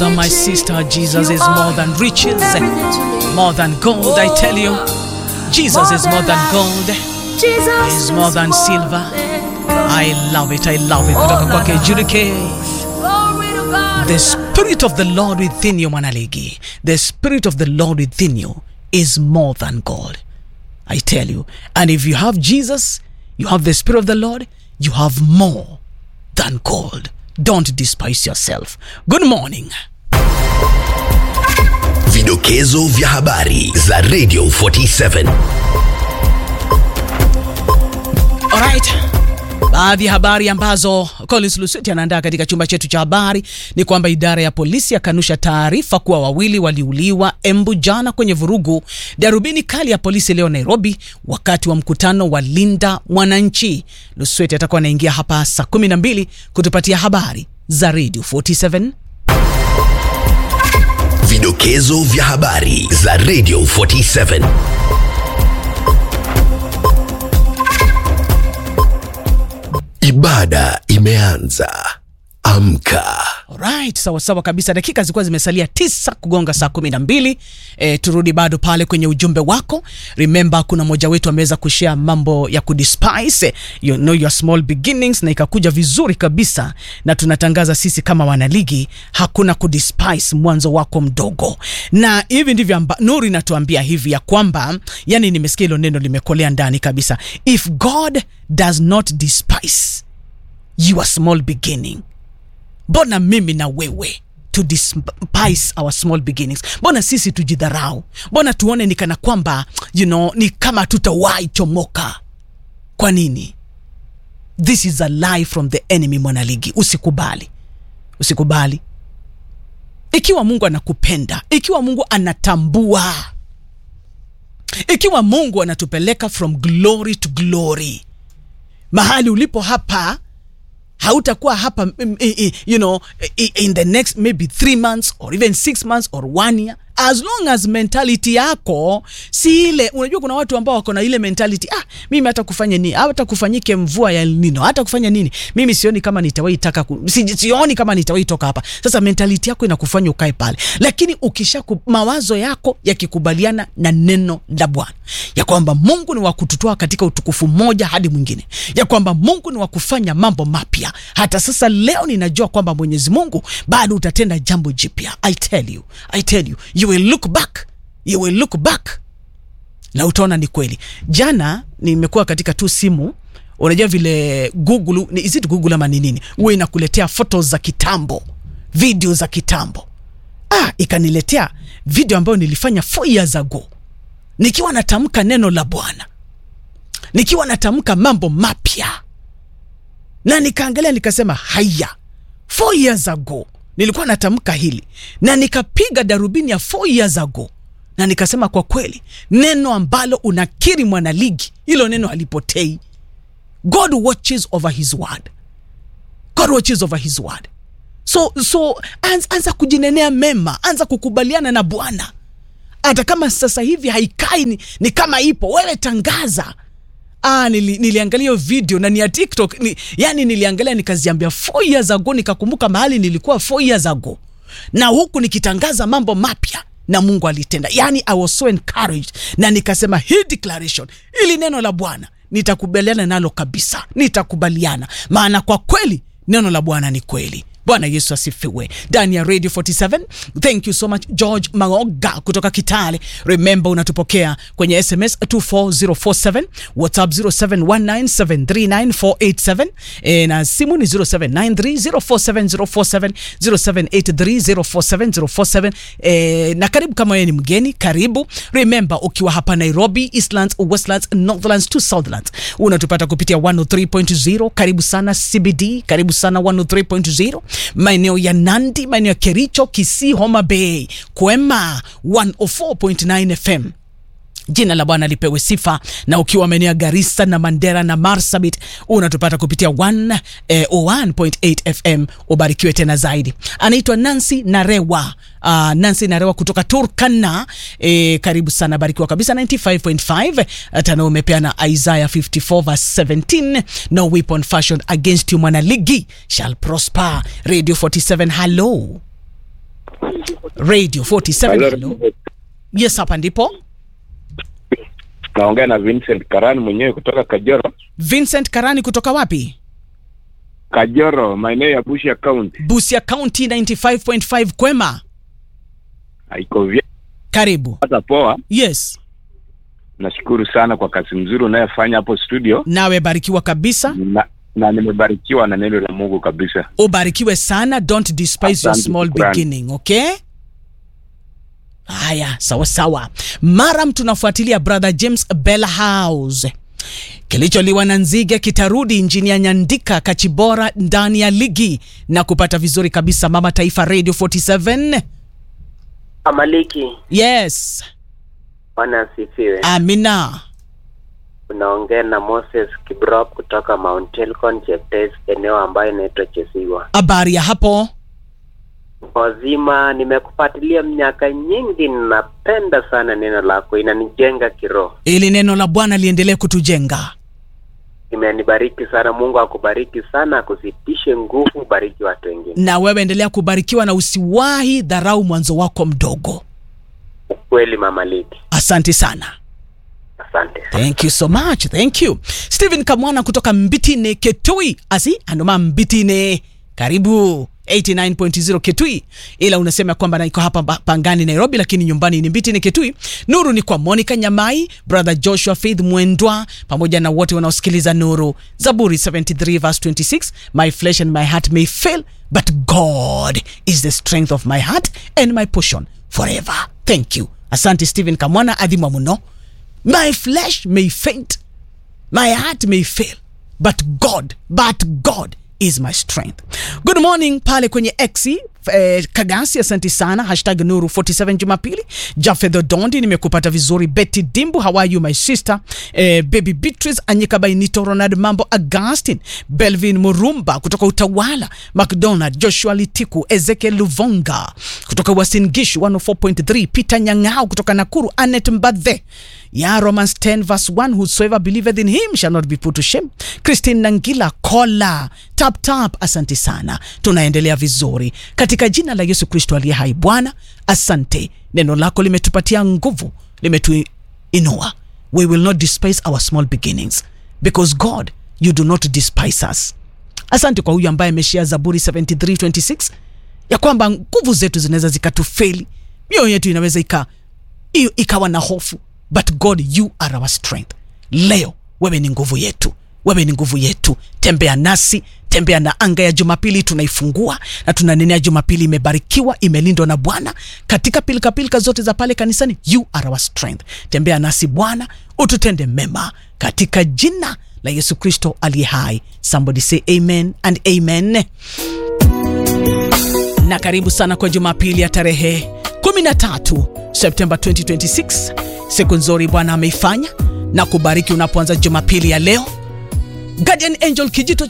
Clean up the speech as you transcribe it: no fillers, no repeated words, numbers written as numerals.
My sister, Jesus is more than riches, more than gold. I tell you, Jesus is more than gold. He is more than silver. I love it. I love it. The Spirit of the Lord within you, Manaligi. The Spirit of the Lord within you is more than gold. I tell you. And if you have Jesus, you have the Spirit of the Lord, you have more than gold. Don't despise yourself. Good morning. Vidokezo vya habari za Radio 47. Alright. Baadhi ya habari ambazo Collins Lusweti anaandaa katika chumba chetu cha habari ni kwamba idara ya polisi yakanusha taarifa kuwa wawili waliuliwa Embu jana kwenye vurugu. Darubini kali ya polisi leo Nairobi wakati wa mkutano wa Linda Mwananchi. Lusweti atakuwa anaingia hapa saa 12 kutupatia habari za Radio 47. Vidokezo vya habari za Radio 47. Ibada imeanza. Amka. Alright, sawa kabisa. Dakika zilikuwa zimesalia 9 kugonga saa 12. Turudi bado pale kwenye ujumbe wako. Remember kuna mmoja wetu ameweza kushare mambo ya kudespise, you know your small beginnings, na ikakuja vizuri kabisa, na tunatangaza sisi kama wanaligi hakuna kudespise mwanzo wako mdogo. Na hivi ndivyo Nuru inatuambia hivi ya kwamba, yani nimesikia hilo neno limekolea ndani kabisa. If God does not despise your small beginning, mbona mimi na wewe to despise our small beginnings? Mbona sisi tujidharau? Mbona tuone ni kana kwamba, you know, ni kama tutawahi chomoka? Kwa nini? This is a lie from the enemy, mwanaligi. Usikubali. Ikiwa Mungu anakupenda, ikiwa Mungu anatambua, ikiwa Mungu anatupeleka from glory to glory, mahali ulipo hapa hautakuwa hapa, you know, in the next maybe 3 months or even 6 months or 1 year, as long as mentality yako si ile. Unajua kuna watu ambao wako na ile mentality, mimi hata kufanya nini, hata kufanyike mvua ya El Nino, hata kufanya nini, mimi sioni kama nitawahi taka sioni kama nitawahi toka hapa. Sasa mentality yako inakufanya ukae pale. Lakini mawazo yako yakikubaliana na neno la Bwana, ya kwamba Mungu ni wa kututoa katika utukufu mmoja hadi mwingine, ya kwamba Mungu ni wa kufanya mambo mapya, hata sasa leo ninajua kwamba Mwenyezi Mungu bado utatenda jambo jipya. I tell you, you will look back na utaona ni kweli. Jana nimekuwa katika tu simu, unajua vile Google, is it Google ama nini, wewe inakuletea photos za kitambo, video za kitambo. Ikaniletea video ambayo nilifanya 4 years ago, nikiwa natamka neno la Bwana, nikiwa natamka mambo mapya, na nikaangalia nikasema, haya, 4 years ago nilikuwa natamka hili, na nikapiga darubini ya 4 years ago, na nikasema kwa kweli neno ambalo unakiri mwanaligi, hilo neno halipotei. God watches over his word. So anza kujinenea mema, anza kukubaliana na Bwana. Hata kama sasa hivi haikai, ni kama ipo, wewe tangaza. Niliangalia video na ni ya TikTok, yani niliangalia nikaziambia 4 years ago, nikakumbuka mahali nilikuwa 4 years ago, na huku nikitangaza mambo mapya, na Mungu alitenda. Yani I was so encouraged, na nikasema hii declaration, ili neno la Bwana nitakubaliana nalo kabisa, nitakubaliana, maana kwa kweli neno la Bwana ni kweli. Bwana Yesu asifiwe. Ndani ya Radio 47. Thank you so much George Magoga kutoka Kitale. Remember unatupokea kwenye SMS 24047, WhatsApp 0719739487, na simu ni 0793047047, 0783047047. Na karibu kama wewe ni mgeni, karibu. Remember ukiwa hapa Nairobi, Eastlands, Westlands, Northlands to Southlands, unatupata kupitia 103.0. Karibu sana CBD, karibu sana 103.0. Maeneo ya Nandi, maeneo ya Kericho, Kisii, Homa Bay, Kwema 104.9 FM. Jina la Bwana lipewe sifa. Na ukiwa maeneo ya Garissa na Mandera na Marsabit, unatupata kupitia 101.8 FM. Ubarikiwe tena zaidi. Anaitwa Nancy Narewa. Nancy Narewa kutoka Turkana. Karibu sana, barikiwa kabisa. 95.5. Tano umepeana Isaiah 54 verse 17. No weapon fashioned against you, mwanaligi, shall prosper. Radio 47, hello. Radio 47. Hello. Yes, hapa ndipo. Naongea na Vincent Karani mwenyewe kutoka Kajoro. Vincent Karani kutoka wapi? Kajoro, maeneo ya Busia County. Busia County 95.5 kwema. Haiko vya. Karibu. Hata poa. Yes. Nashukuru sana kwa kazi nzuri unayofanya hapo studio. Nawe barikiwa kabisa. Na nimebarikiwa na neno la Mungu kabisa. Ubarikiwe sana, don't despise your small beginning, okay? Haya, sawa sawa. Mara tunafuatilia Brother James Bell House. Kilicholiwa na nzige kitarudi, Engineer Nyandika Kachibora ndani ya ligi na kupata vizuri kabisa. Mama Taifa Radio 47. Amaliki. Yes. Bwana asifiwe. Amina. Unaongea na Moses Kibrop kutoka Mount Elgon Cheptes, eneo ambayo inaitwa Chesiwa. Habari ya hapo? Wazima, nimekufuatilia miaka nyingi, napenda sana neno lako, inanijenga kiroho. Ili neno la Bwana liendelee kutujenga. Imenibariki sana. Mungu akubariki sana, akusitishe nguvu, bariki watu wengine. Na wewe endelea kubarikiwa na usiwahi dharau mwanzo wako mdogo. Kweli Mama Liki. Asante sana. Asante. Thank you so much. Thank you. Steven Kamwana kutoka Mbitine Ketui. Anoma Mbitine. Karibu 89.0 Ketui. Ila unasema kwamba niko hapa Pangani Nairobi, lakini nyumbani ni Mbitine Ketui. Nuru ni kwa Monica Nyamai, Brother Joshua Faith Mwendwa, pamoja na wote wanaosikiliza Nuru. Zaburi 73 verse 26. My flesh and my heart may fail, but God is the strength of my heart and my portion forever. Thank you. Asante Steven Kamwana, adhimu muno. My flesh may faint, my heart may fail, but God is my strength. Good morning pale kwenye X, Kagasi, asante sana. Hashtag Nuru 47 Jumapili. Jafedho Dondi, nimekupata vizuri. Betty Dimbu, how are you my sister? Baby Beatrice, Anyika Bainito, Ronald Mambo, Augustine, Belvin Murumba kutoka Utawala, McDonald, Joshua Litiku, Ezekiel Luvonga kutoka Uasin Gishu 104.3, Peter Nyangao kutoka Nakuru, Annette Mbadhe. Romans 10 verse 1, whosoever believeth in him shall not be put to shame. Christine Nangila Kola, tap, asante sana. Tunaendelea vizuri katika jina la Yesu Kristo aliye hai. Bwana, asante. Neno lako limetupatia nguvu, limetuinua. We will not despise our small beginnings because God, you do not despise us. Asante kwa huyu ambaye ameshare Zaburi 73:26 ya kwamba nguvu zetu zinaweza zikatufeli, mioyo yetu inaweza ikawa na hofu, but God, you are our strength. Leo wewe ni nguvu yetu, wewe ni nguvu yetu. Tembea nasi, tembea na anga ya Jumapili tunaifungua na tunanenea Jumapili imebarikiwa, imelindwa na Bwana katika pilika zote za pale kanisani. You are our strength. Tembea nasi Bwana, ututende mema katika jina la Yesu Kristo aliye hai. Somebody say amen and amen. Na karibu sana kwa Jumapili ya tarehe 13 September 2026. Siku nzuri Bwana ameifanya na kubariki unapoanza Jumapili ya leo. Guardian Angel Kijito